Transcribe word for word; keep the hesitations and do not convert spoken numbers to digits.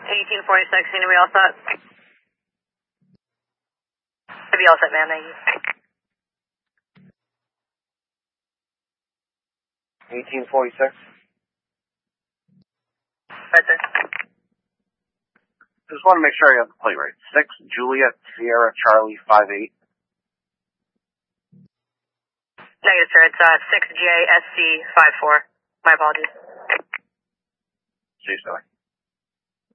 eighteen forty-six, can we all set? To be all set, ma'am, thank you. eighteen forty-six. Right, sir. Just want to make sure I got the plate right. six Juliet Sierra Charlie five eight. Negative, sir. It's uh, six J S C five four. My apologies. Safe, sorry.